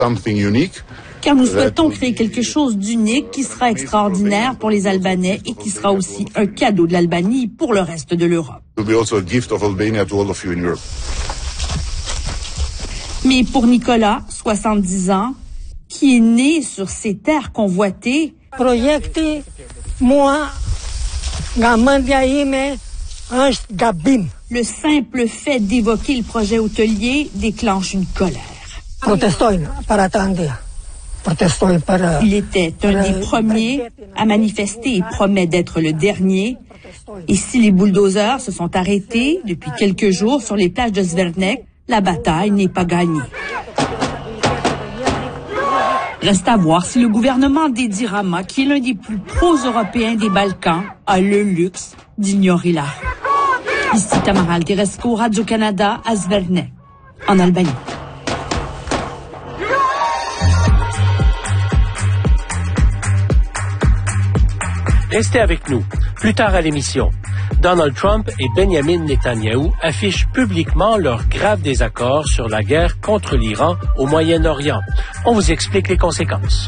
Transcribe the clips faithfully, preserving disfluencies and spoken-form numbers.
something unique. Car nous souhaitons créer quelque chose d'unique qui sera extraordinaire pour les Albanais et qui sera aussi un cadeau de l'Albanie pour le reste de l'Europe. It will be also a gift of Albania to all of you in Europe. Mais pour Nicolas, soixante-dix ans, qui est né sur ces terres convoitées, Proiecte moi gamandiaime ange gabim. Le simple fait d'évoquer le projet hôtelier déclenche une colère. Protestoin para tandia. Protestoin para. Il était un des premiers à manifester et promet d'être le dernier. Et si les bulldozers se sont arrêtés depuis quelques jours sur les plages de Zvernek, la bataille n'est pas gagnée. Reste à voir si le gouvernement d'Edi Rama, qui est l'un des plus pro-européens des Balkans, a le luxe d'ignorer la rue. Ici Tamara Alterescu, Radio-Canada, à Zvernek, en Albanie. Restez avec nous. Plus tard à l'émission, Donald Trump et Benjamin Netanyahou affichent publiquement leur grave désaccord sur la guerre contre l'Iran au Moyen-Orient. On vous explique les conséquences.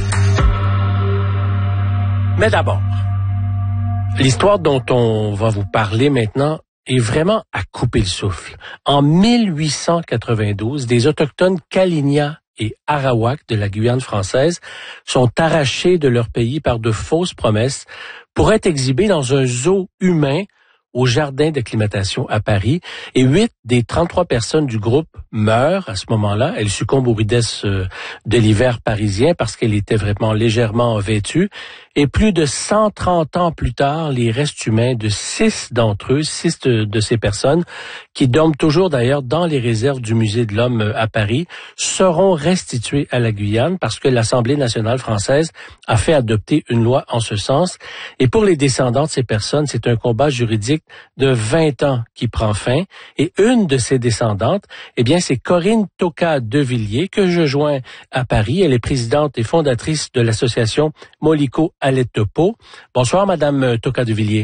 Mais d'abord, l'histoire dont on va vous parler maintenant est vraiment à couper le souffle. En mille huit cent quatre-vingt-douze, des Autochtones Kali'na et Arawak de la Guyane française sont arrachés de leur pays par de fausses promesses pour être exhibés dans un zoo humain au jardin d'acclimatation à Paris. Et huit des trente-trois personnes du groupe meurent à ce moment-là. Elles succombent aux rudesses de l'hiver parisien parce qu'elles étaient vraiment légèrement vêtues. Et plus de cent trente ans plus tard, les restes humains de six d'entre eux, six de, de ces personnes, qui dorment toujours d'ailleurs dans les réserves du Musée de l'Homme à Paris, seront restitués à la Guyane parce que l'Assemblée nationale française a fait adopter une loi en ce sens. Et pour les descendants de ces personnes, c'est un combat juridique de vingt ans qui prend fin. Et une de ces descendantes, eh bien, c'est Corinne Toka-Devilliers, que je joins à Paris. Elle est présidente et fondatrice de l'association Moliko Aletopo. Bonsoir, Madame Toka-Devilliers.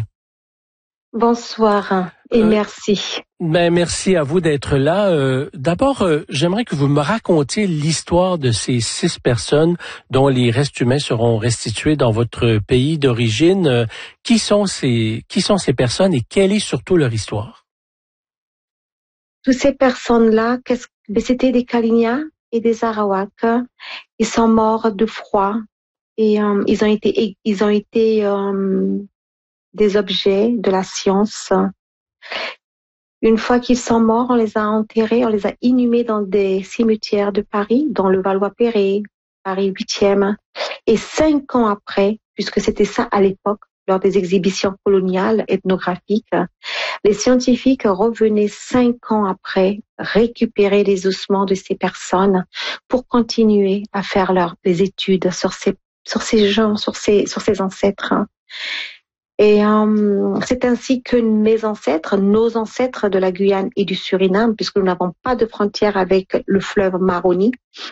Bonsoir et euh, merci. Ben, merci à vous d'être là. Euh, d'abord, euh, j'aimerais que vous me racontiez l'histoire de ces six personnes dont les restes humains seront restitués dans votre pays d'origine. Euh, qui sont ces, qui sont ces personnes et quelle est surtout leur histoire? Toutes ces personnes-là, qu'est-ce, c'était des Kali'na et des Arawak. Ils sont morts de froid et euh, ils ont été, ils ont été euh, des objets de la science. Une fois qu'ils sont morts, on les a enterrés, on les a inhumés dans des cimetières de Paris, dans le Valois-Perret, Paris huitième. Et cinq ans après, puisque c'était ça à l'époque, lors des exhibitions coloniales ethnographiques, les scientifiques revenaient cinq ans après récupérer les ossements de ces personnes pour continuer à faire leurs des études sur ces sur ces gens, sur ces sur ces ancêtres. Et euh, c'est ainsi que mes ancêtres, nos ancêtres de la Guyane et du Suriname, puisque nous n'avons pas de frontière avec le fleuve Maroni,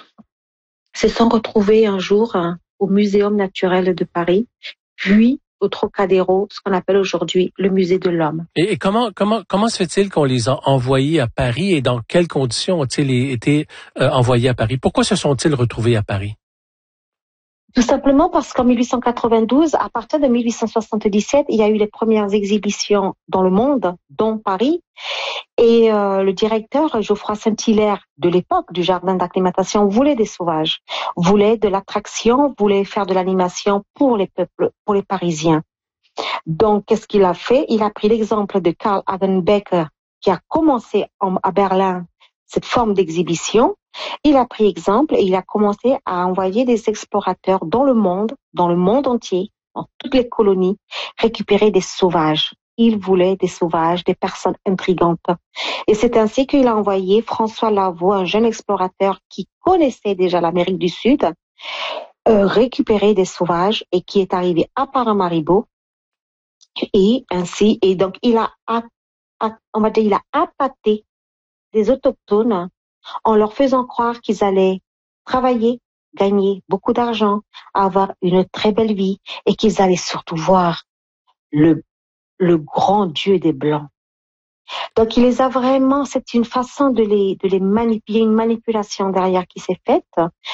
se sont retrouvés un jour hein, au Muséum naturel de Paris, puis au Trocadéro, ce qu'on appelle aujourd'hui le Musée de l'Homme. Et, et comment comment comment se fait-il qu'on les a envoyés à Paris et dans quelles conditions ont-ils été euh, envoyés à Paris? Pourquoi se sont-ils retrouvés à Paris? Tout simplement parce qu'en mille huit cent quatre-vingt-douze, à partir de mille huit cent soixante-dix-sept, il y a eu les premières exhibitions dans le monde, dont Paris. Et euh, le directeur, Geoffroy Saint-Hilaire, de l'époque du jardin d'acclimatation, voulait des sauvages, voulait de l'attraction, voulait faire de l'animation pour les peuples, pour les Parisiens. Donc, qu'est-ce qu'il a fait? Il a pris l'exemple de Karl Hagenbecker, qui a commencé en, à Berlin cette forme d'exhibition. Il a pris exemple et il a commencé à envoyer des explorateurs dans le monde, dans le monde entier, dans toutes les colonies, récupérer des sauvages. Il voulait des sauvages, des personnes intrigantes. Et c'est ainsi qu'il a envoyé François Lavaux, un jeune explorateur qui connaissait déjà l'Amérique du Sud, euh, récupérer des sauvages et qui est arrivé à Paramaribo. Et ainsi, et donc il a, on va dire, il a appâté des autochtones en leur faisant croire qu'ils allaient travailler, gagner beaucoup d'argent, avoir une très belle vie et qu'ils allaient surtout voir le, le grand Dieu des Blancs. Donc, il les a vraiment, c'est une façon de les, de les manipuler, une manipulation derrière qui s'est faite.